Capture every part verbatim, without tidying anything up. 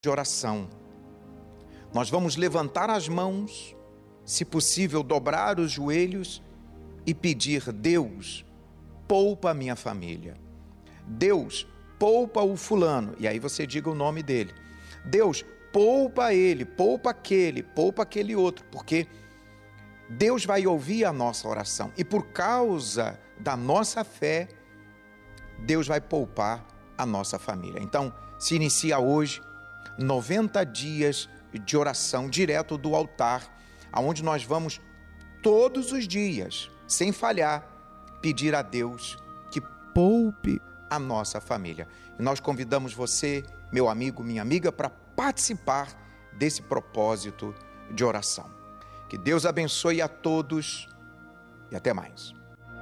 de oração. Nós vamos levantar as mãos, se possível dobrar os joelhos e pedir: Deus, poupa a minha família. Deus, poupa o fulano. E aí você diga o nome dele. Deus, poupa ele, poupa aquele, poupa aquele outro, porque Deus vai ouvir a nossa oração. E por causa da nossa fé, Deus vai poupar a nossa família. Então, se inicia hoje noventa dias de oração direto do altar, aonde nós vamos todos os dias, sem falhar, pedir a Deus que poupe a nossa família. E nós convidamos você, meu amigo, minha amiga, para participar desse propósito de oração. Que Deus abençoe a todos e até mais.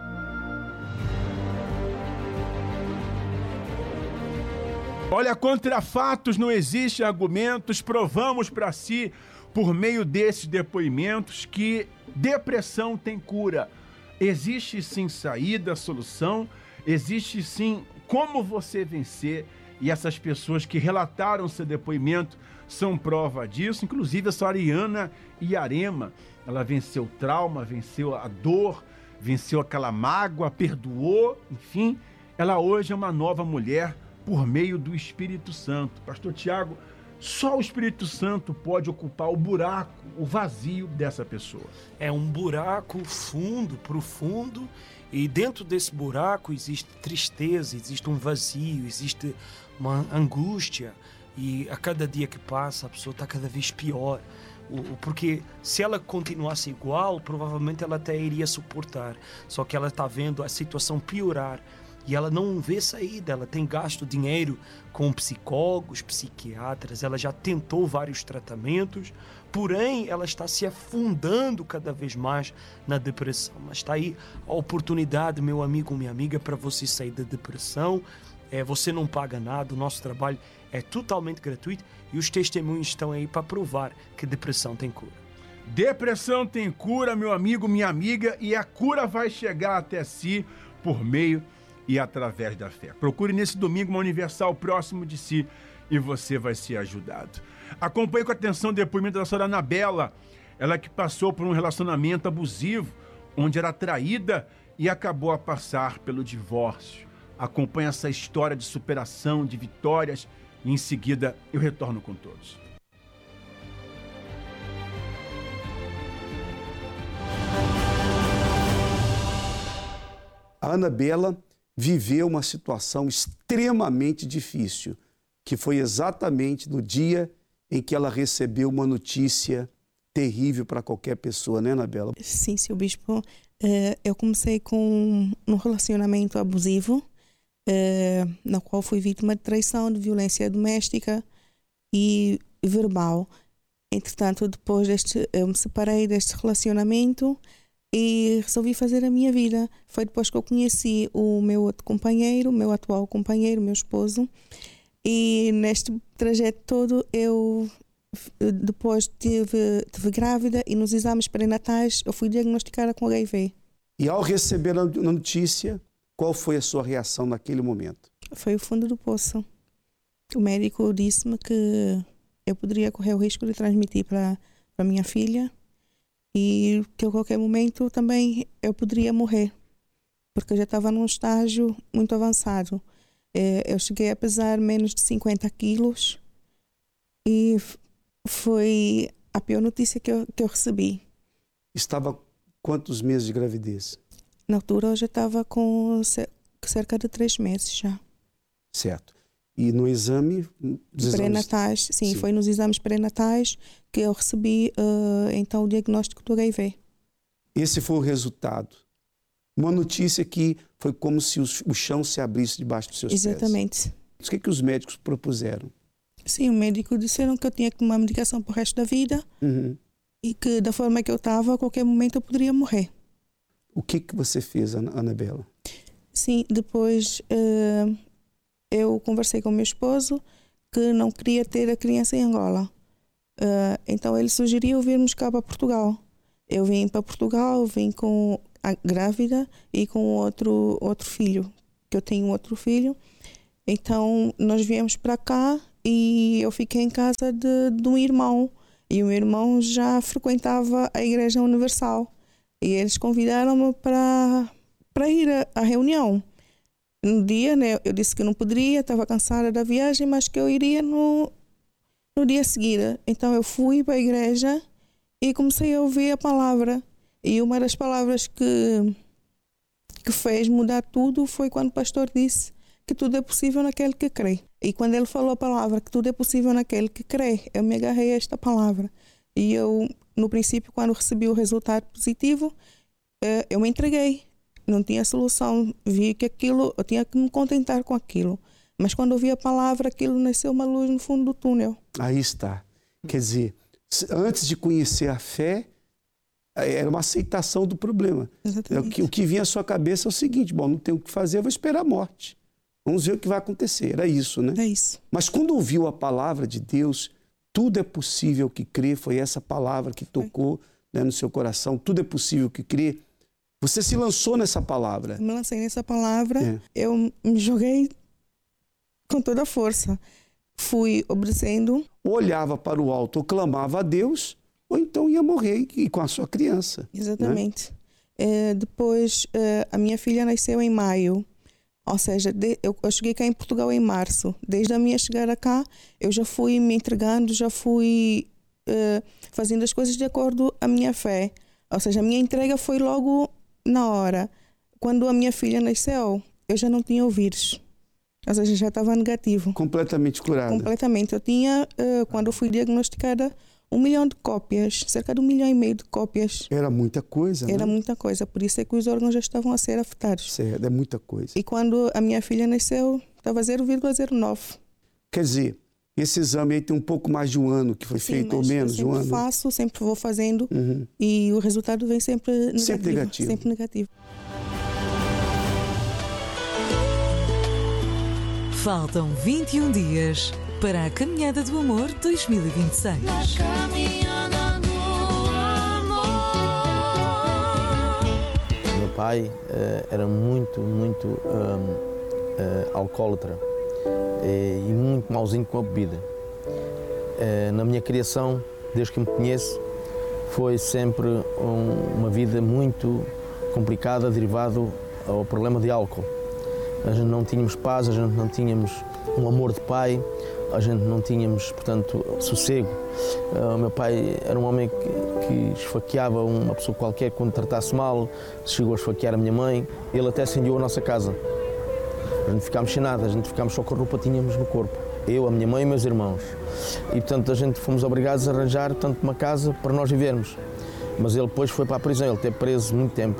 Olha, contra fatos não existem argumentos, provamos para si, por meio desses depoimentos, que depressão tem cura. Existe sim saída, solução, existe sim como você vencer, e essas pessoas que relataram seu depoimento são prova disso, inclusive essa Ariana Iarema, ela venceu o trauma, venceu a dor, venceu aquela mágoa, perdoou, enfim, ela hoje é uma nova mulher, por meio do Espírito Santo. Pastor Tiago, só o Espírito Santo pode ocupar o buraco, o vazio dessa pessoa. É um buraco fundo, profundo, e dentro desse buraco existe tristeza, existe um vazio, existe uma angústia, e a cada dia que passa a pessoa está cada vez pior. Porque se ela continuasse igual, provavelmente ela até iria suportar, só que ela está vendo a situação piorar, e ela não vê saída. Ela tem gasto dinheiro com psicólogos, psiquiatras, ela já tentou vários tratamentos, porém ela está se afundando cada vez mais na depressão. Mas está aí a oportunidade, meu amigo, minha amiga, para você sair da depressão. É, você não paga nada, o nosso trabalho é totalmente gratuito e os testemunhos estão aí para provar que depressão tem cura. Depressão tem cura, meu amigo, minha amiga, e a cura vai chegar até si por meio e através da fé. Procure nesse domingo uma Universal próximo de si e você vai ser ajudado. Acompanhe com atenção o depoimento da senhora Anabela, ela que passou por um relacionamento abusivo, onde era traída e acabou a passar pelo divórcio. Acompanhe essa história de superação, de vitórias, e em seguida eu retorno com todos. A Anabela viveu uma situação extremamente difícil, que foi exatamente no dia em que ela recebeu uma notícia terrível para qualquer pessoa, né, Anabela? Sim, seu bispo. Eu comecei com um relacionamento abusivo, na qual fui vítima de traição, de violência doméstica e verbal. Entretanto, depois deste, eu me separei deste relacionamento e resolvi fazer a minha vida. Foi depois que eu conheci o meu outro companheiro, o meu atual companheiro, meu esposo. E neste trajeto todo eu depois tive, tive grávida e nos exames pré-natais eu fui diagnosticada com H I V. E ao receber a notícia, qual foi a sua reação naquele momento? Foi o fundo do poço. O médico disse-me que eu poderia correr o risco de transmitir para a minha filha e que a qualquer momento também eu poderia morrer, porque eu já estava num estágio muito avançado. Eu cheguei a pesar menos de cinquenta quilos e foi a pior notícia que eu, que eu recebi. Estava quantos meses de gravidez? Na altura eu já estava com cerca de três meses já. Certo. E no exame? Pré-natais, sim, sim, foi nos exames pré-natais que eu recebi uh, então o diagnóstico do H I V. Esse foi o resultado. Uma notícia que foi como se o chão se abrisse debaixo dos seus pés. Exatamente. O que, que os médicos propuseram? Sim, o médico disseram que eu tinha que tomar medicação para o resto da vida, uhum, e que da forma que eu estava, a qualquer momento eu poderia morrer. O que, que você fez, Anabela? Sim, depois uh, eu conversei com o meu esposo que não queria ter a criança em Angola. Uh, então ele sugeriu virmos cá para Portugal. Eu vim para Portugal, vim com a grávida e com outro, outro filho, que eu tenho outro filho. Então nós viemos para cá e eu fiquei em casa de, de um irmão. E o meu irmão já frequentava a Igreja Universal. E eles convidaram-me para, para ir à, à reunião. No dia, né, eu disse que não poderia, estava cansada da viagem, mas que eu iria no, no dia seguinte. Então eu fui para a igreja e comecei a ouvir a palavra. E uma das palavras que, que fez mudar tudo foi quando o pastor disse que tudo é possível naquele que crê. E quando ele falou a palavra que tudo é possível naquele que crê, eu me agarrei a esta palavra. E eu, no princípio, quando recebi o resultado positivo, eu me entreguei. Não tinha solução. Vi que aquilo, eu tinha que me contentar com aquilo. Mas quando ouvi a palavra, aquilo nasceu uma luz no fundo do túnel. Aí está. Quer dizer, antes de conhecer a fé, era uma aceitação do problema. Exatamente. O que, o que vinha à sua cabeça é o seguinte: bom, não tenho o que fazer, eu vou esperar a morte. Vamos ver o que vai acontecer. Era isso, né? É isso. Mas quando ouviu a palavra de Deus, tudo é possível que crê, foi essa palavra que tocou, né, no seu coração, tudo é possível que crê. Você se lançou nessa palavra. Eu me lancei nessa palavra, É. eu me joguei com toda a força. Fui obedecendo. Ou olhava para o alto ou clamava a Deus, ou então ia morrer e com a sua criança. Exatamente. Né? É, depois, é, a minha filha nasceu em maio. Ou seja, de, eu, eu cheguei cá em Portugal em março. Desde a minha chegada cá, eu já fui me entregando, já fui uh, fazendo as coisas de acordo com a minha fé. Ou seja, a minha entrega foi logo na hora. Quando a minha filha nasceu, eu já não tinha o vírus. Ou seja, já estava negativo. Completamente curada. Completamente. Eu tinha, uh, quando eu fui diagnosticada, um milhão de cópias, cerca de um milhão e meio de cópias. Era muita coisa, Era né? muita coisa, por isso é que os órgãos já estavam a ser afetados. Certo, é muita coisa. E quando a minha filha nasceu, estava zero vírgula zero nove. Quer dizer, esse exame aí tem um pouco mais de um ano que foi Sim, feito, ou mas menos de eu um sempre ano. faço, sempre vou fazendo, Uhum. e o resultado vem sempre negativo. Sempre negativo. Sempre negativo. Faltam vinte e um dias para a Caminhada do Amor dois mil e vinte e seis. Meu pai uh, era muito, muito um, uh, alcoólatra e, e muito mauzinho com a bebida. Uh, na minha criação, desde que me conheço, foi sempre um, uma vida muito complicada derivado ao problema de álcool. A gente não tínhamos paz, a gente não tínhamos um amor de pai, a gente não tínhamos, portanto, sossego. Uh, o meu pai era um homem que, que esfaqueava uma pessoa qualquer quando tratasse mal, chegou a esfaquear a minha mãe, ele até incendiou a nossa casa. A gente ficámos sem nada, a gente ficámos só com a roupa que tínhamos no corpo. Eu, a minha mãe e meus irmãos. E, portanto, a gente fomos obrigados a arranjar, tanto uma casa para nós vivermos. Mas ele depois foi para a prisão, ele esteve preso muito tempo.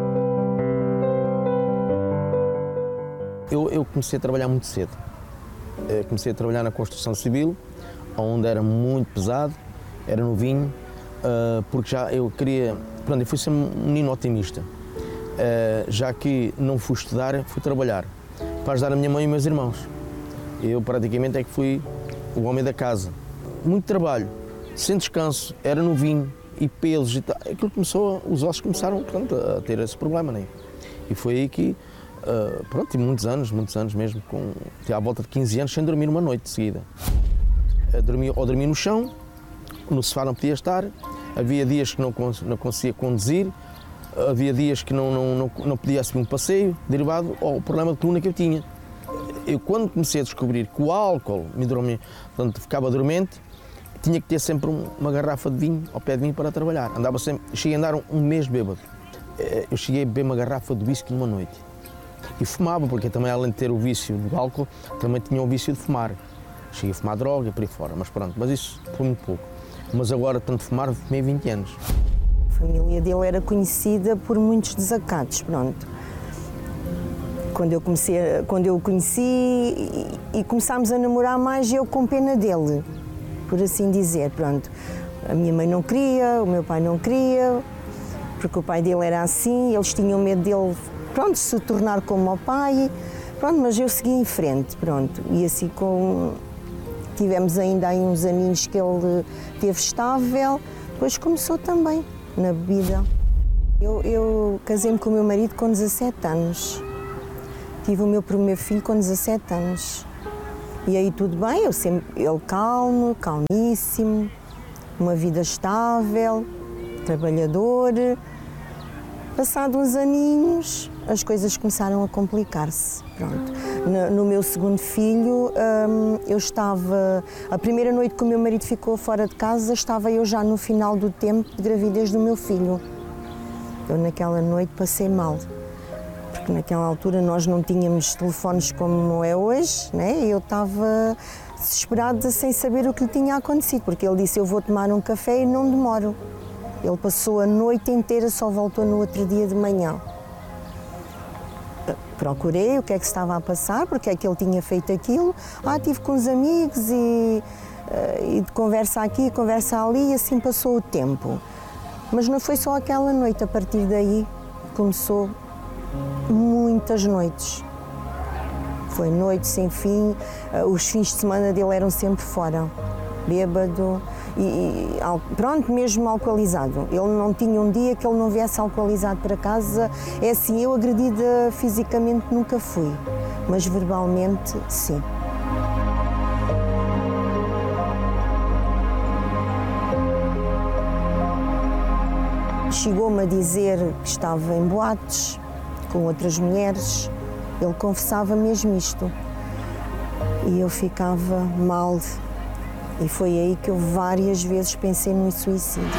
Eu, eu comecei a trabalhar muito cedo. Eu comecei a trabalhar na construção civil, onde era muito pesado, era novinho, uh, porque já eu queria... Pronto, eu fui ser um menino otimista. Uh, já que não fui estudar, fui trabalhar para ajudar a minha mãe e meus irmãos. Eu praticamente é que fui o homem da casa. Muito trabalho, sem descanso, era novinho, e pelos e tal. Aquilo começou, os ossos começaram, portanto, a ter esse problema, né? E foi aí que, uh, pronto, tive muitos anos, muitos anos mesmo, com, tive à volta de quinze anos sem dormir uma noite de seguida. Uh, dormi, ou dormia no chão, no sofá não podia estar, havia dias que não, não conseguia conduzir, havia dias que não, não, não, não podia subir um passeio, derivado ao problema de coluna que eu tinha. Eu, quando comecei a descobrir que o álcool me dormia, portanto, ficava dormente, tinha que ter sempre uma garrafa de vinho ao pé de mim para trabalhar. Andava sempre, cheguei a andar um, um mês bêbado. Eu cheguei a beber uma garrafa de whisky numa noite. E fumava, porque também, além de ter o vício do álcool, também tinha o vício de fumar. Cheguei a fumar droga e por aí fora, mas pronto, mas isso foi muito pouco. Mas agora, tanto fumar, fumei vinte anos. A família dele era conhecida por muitos desacatos, pronto. Quando eu, comecei, quando eu o conheci e, e começámos a namorar mais, eu com pena dele, por assim dizer, pronto. A minha mãe não queria, o meu pai não queria, porque o pai dele era assim, eles tinham medo dele, pronto, se tornar como o pai, pronto, mas eu segui em frente, pronto. E assim com... tivemos ainda aí uns aninhos que ele teve estável, depois começou também na bebida. Eu, eu casei-me com o meu marido com dezassete anos. Tive o meu primeiro filho com dezassete anos. E aí tudo bem, eu sempre, ele calmo, calmíssimo, uma vida estável, trabalhador. Passados uns aninhos, as coisas começaram a complicar-se. Pronto. No, no meu segundo filho, hum, eu estava... A primeira noite que o meu marido ficou fora de casa, estava eu já no final do tempo de gravidez do meu filho. Eu naquela noite passei mal. Porque naquela altura nós não tínhamos telefones como é hoje, né? Eu estava desesperada sem saber o que lhe tinha acontecido, porque ele disse, eu vou tomar um café e não demoro. Ele passou a noite inteira, só voltou no outro dia de manhã. Procurei o que é que estava a passar, porque é que ele tinha feito aquilo. Ah, estive com os amigos e, e de conversa aqui, conversa ali, e assim passou o tempo. Mas não foi só aquela noite, a partir daí começou muitas noites. Foi noite sem fim, os fins de semana dele eram sempre fora, bêbado e, e pronto, mesmo alcoolizado. Ele não tinha um dia que ele não viesse alcoolizado para casa. É assim, eu agredida fisicamente nunca fui, mas verbalmente sim. Chegou-me a dizer que estava em boates com outras mulheres. Ele confessava mesmo isto. E eu ficava mal. E foi aí que eu várias vezes pensei no suicídio.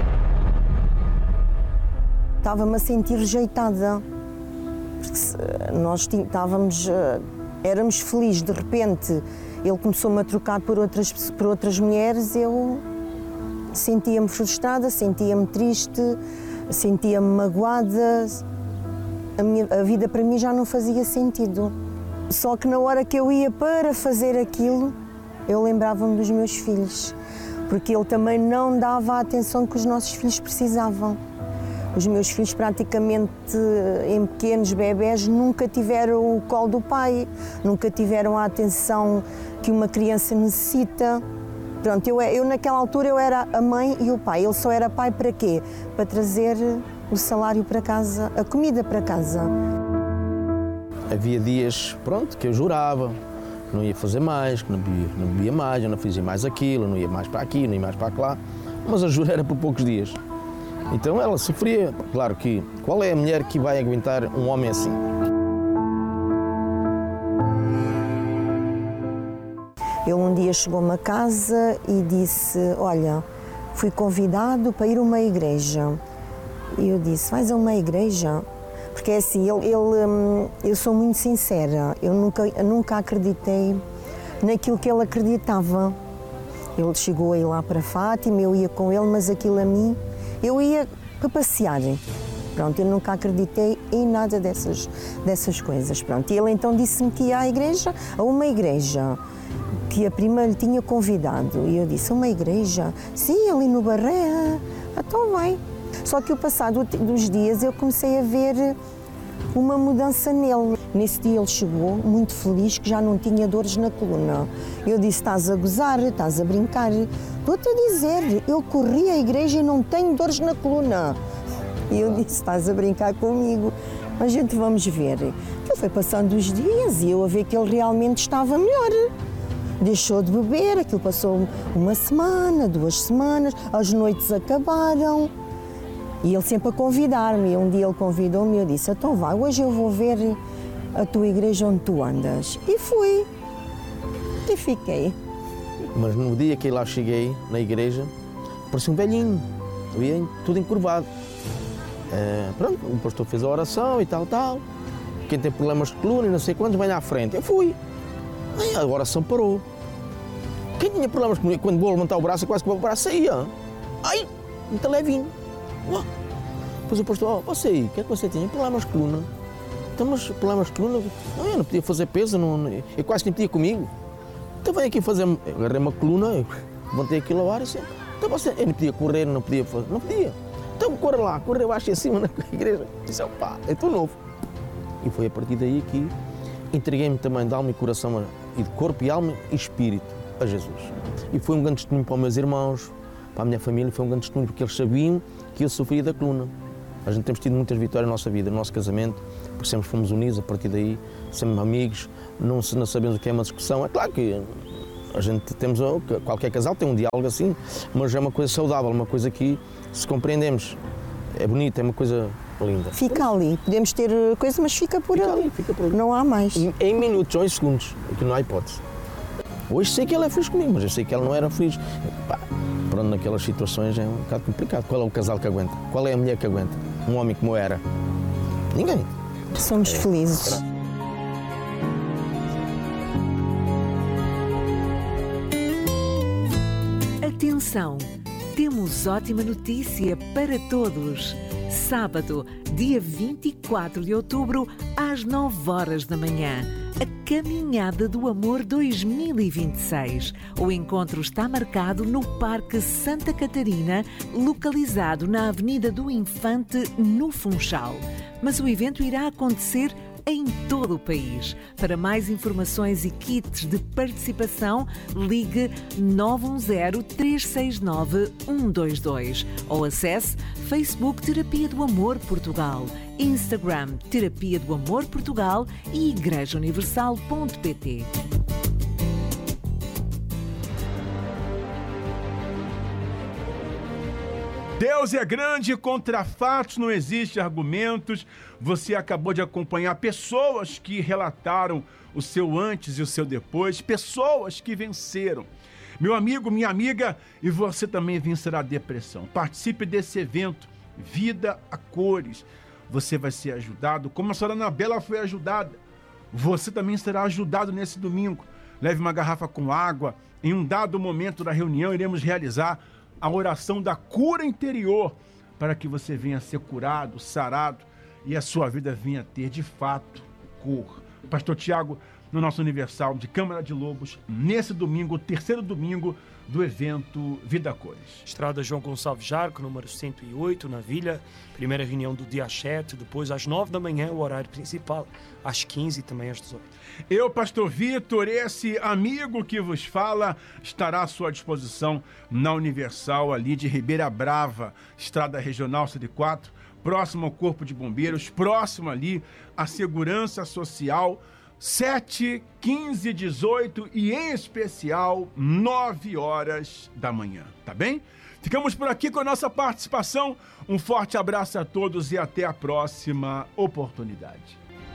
Estava-me a sentir rejeitada. Porque nós estávamos, éramos felizes. De repente, ele começou-me a trocar por outras, por outras mulheres. Eu sentia-me frustrada, sentia-me triste, sentia-me magoada. A, minha, a vida para mim já não fazia sentido. Só que na hora que eu ia para fazer aquilo, eu lembrava-me dos meus filhos, porque ele também não dava a atenção que os nossos filhos precisavam. Os meus filhos, praticamente em pequenos bebés, nunca tiveram o colo do pai, nunca tiveram a atenção que uma criança necessita. Pronto, eu, eu naquela altura eu era a mãe e o pai. Ele só era pai para quê? Para trazer o salário para casa, a comida para casa. Havia dias, pronto, que eu jurava que não ia fazer mais, que não bebia, não bebia mais, eu não fazia mais aquilo, não ia mais para aqui, não ia mais para lá. Mas a jura era por poucos dias. Então ela sofria. Claro que, qual é a mulher que vai aguentar um homem assim? Ele um dia chegou-me a casa e disse, olha, fui convidado para ir a uma igreja. E eu disse, vais a uma igreja? Porque é assim, ele, ele, eu sou muito sincera, eu nunca, eu nunca acreditei naquilo que ele acreditava. Ele chegou a ir lá para Fátima, eu ia com ele, mas aquilo a mim, eu ia para passear. Pronto, eu nunca acreditei em nada dessas, dessas coisas. Pronto, e ele então disse-me que ia à igreja, a uma igreja, que a prima lhe tinha convidado. E eu disse, uma igreja? Sim, ali no Barré. Então vai. Só que o passado dos dias eu comecei a ver uma mudança nele. Nesse dia ele chegou muito feliz, que já não tinha dores na coluna. Eu disse, estás a gozar, estás a brincar. Estou-te a dizer, eu corri à igreja e não tenho dores na coluna. E eu disse, estás a brincar comigo. A gente vamos ver. Ele foi passando os dias e eu a ver que ele realmente estava melhor. Deixou de beber, aquilo passou uma semana, duas semanas, as noites acabaram. E ele sempre a convidar-me. Um dia ele convidou-me e eu disse, então vai, hoje eu vou ver a tua igreja onde tu andas. E fui. E fiquei. Mas no dia que lá cheguei, na igreja, parecia um velhinho. Eu ia tudo encurvado. É, pronto, o pastor fez a oração e tal, tal. Quem tem problemas de coluna e não sei quantos, vem à frente. Eu fui. Aí a oração parou. Quem tinha problemas de coluna, quando vou levantar o braço, quase que o braço saía. Ai, muito levinho. Oh. Depois o pastor, oh, você aí, o que é que você tinha? Problemas de coluna. Então, mas problemas de coluna? Não, eu não podia fazer peso, não, eu quase nem podia comigo. Então vem aqui fazer, eu agarrei uma coluna, levantei aquilo ao ar e assim. Então você, eu não podia correr, não podia fazer, não podia. Então corre lá, corre abaixo e acima na igreja. Disse, opá, eu estou novo. E foi a partir daí que entreguei-me também de alma e coração, e de corpo e alma e espírito a Jesus. E foi um grande testemunho para os meus irmãos, para a minha família, foi um grande testemunho porque eles sabiam que eu sofria da coluna. A gente temos tido muitas vitórias na nossa vida, no nosso casamento, porque sempre fomos unidos a partir daí, sempre amigos, não, não sabemos o que é uma discussão. É claro que a gente temos, qualquer casal tem um diálogo assim, mas é uma coisa saudável, uma coisa que se compreendemos. É bonito, é uma coisa linda. Fica ali, podemos ter coisa, mas fica por Fica ali. ali, fica por ali. Não há mais. Em, em minutos ou em segundos, aqui não há hipótese. Hoje sei que ela é feliz comigo, mas eu sei que ela não era feliz. Pá, pronto, naquelas situações é um bocado complicado. Qual é o casal que aguenta? Qual é a mulher que aguenta? Um homem como eu era? Ninguém. Somos felizes. Atenção! Temos ótima notícia para todos. Sábado, dia vinte e quatro de outubro, às nove horas da manhã. A Caminhada do Amor dois mil e vinte e seis. O encontro está marcado no Parque Santa Catarina, localizado na Avenida do Infante, no Funchal. Mas o evento irá acontecer em todo o país. Para mais informações e kits de participação, ligue nove um zero, três seis nove, um dois dois ou acesse Facebook Terapia do Amor Portugal, Instagram Terapia do Amor Portugal e igreja universal ponto pt. Deus é grande, contra fatos não existe argumentos. Você acabou de acompanhar pessoas que relataram o seu antes e o seu depois, pessoas que venceram. Meu amigo, minha amiga, e você também vencerá a depressão. Participe desse evento, Vida a Cores. Você vai ser ajudado, como a senhora Anabela foi ajudada. Você também será ajudado nesse domingo. Leve uma garrafa com água. Em um dado momento da reunião, iremos realizar a oração da cura interior, para que você venha a ser curado, sarado, e a sua vida venha a ter, de fato, cor. Pastor Tiago, no nosso Universal de Câmara de Lobos, nesse domingo, terceiro domingo do evento Vida Cores. Estrada João Gonçalves Jarco, número cento e oito, na Vila. Primeira reunião do dia sete, depois às nove da manhã, o horário principal, às quinze e também às dezoito. Eu, Pastor Vitor, esse amigo que vos fala, estará à sua disposição na Universal, ali de Ribeira Brava, Estrada Regional cento e quatro, próximo ao Corpo de Bombeiros, próximo ali à Segurança Social, sete, quinze, dezoito e, em especial, nove horas da manhã, tá bem? Ficamos por aqui com a nossa participação. Um forte abraço a todos e até a próxima oportunidade.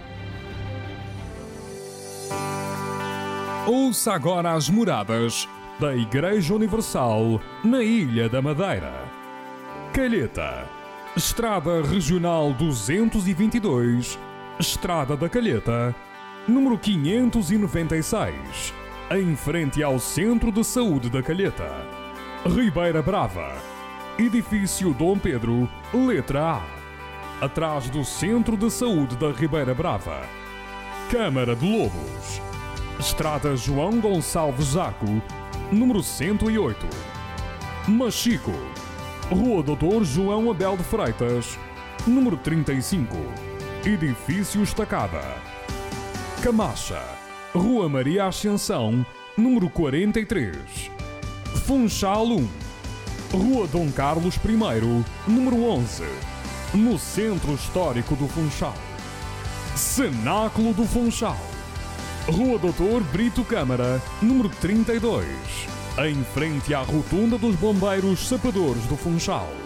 Ouça agora as moradas da Igreja Universal na Ilha da Madeira. Calheta, Estrada Regional duzentos e vinte e dois, Estrada da Calheta, número quinhentos e noventa e seis, em frente ao Centro de Saúde da Calheta. Ribeira Brava, Edifício Dom Pedro, letra A, atrás do Centro de Saúde da Ribeira Brava. Câmara de Lobos, Estrada João Gonçalves Jaco, número cento e oito. Machico, Rua Doutor João Abel de Freitas, número trinta e cinco, Edifício Estacada. Camacha, Rua Maria Ascensão, número quarenta e três. Funchal um, Rua Dom Carlos I, número onze, no Centro Histórico do Funchal. Cenáculo do Funchal, Rua Doutor Brito Câmara, número trinta e dois, em frente à Rotunda dos Bombeiros Sapadores do Funchal.